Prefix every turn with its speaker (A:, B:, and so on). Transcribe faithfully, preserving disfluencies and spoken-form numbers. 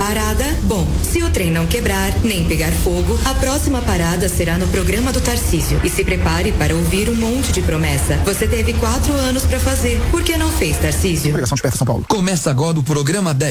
A: Parada? Bom, se o trem não quebrar, nem pegar fogo, a próxima parada será no programa do Tarcísio. E se prepare para ouvir um monte de promessa. Você teve quatro anos para fazer. Por que não fez, Tarcísio?
B: Obrigação de São Paulo.
C: Começa agora o programa dez.